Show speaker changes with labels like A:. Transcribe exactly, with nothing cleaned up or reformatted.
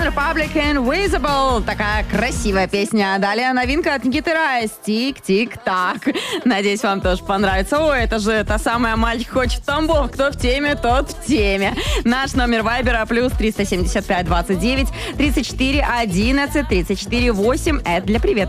A: Republic Invisible. Такая красивая песня. Далее новинка от Никиты Райс. Тик-тик-так. Надеюсь, вам тоже понравится. Ой, это же та самая «Мальчик хочет в Тамбов». Кто в теме, тот в теме. Наш номер вайбера плюс триста семьдесят пять двадцать девять тридцать четыре одиннадцать тридцать четыре восемь. Это для приветов.